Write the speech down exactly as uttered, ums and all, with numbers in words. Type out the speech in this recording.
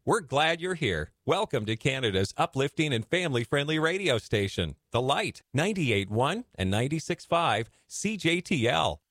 We're glad you're here. Welcome to Canada's uplifting and family-friendly radio station, The Light, ninety-eight point one and ninety-six point five C J T L.